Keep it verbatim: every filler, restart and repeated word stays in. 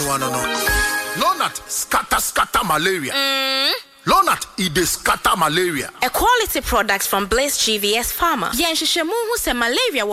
no no no. Lonat scatter scatter malaria. Mm. Lonat it dey scatter malaria. A quality product from Bliss G V S Pharma. Yen hwehwemu hu se malaria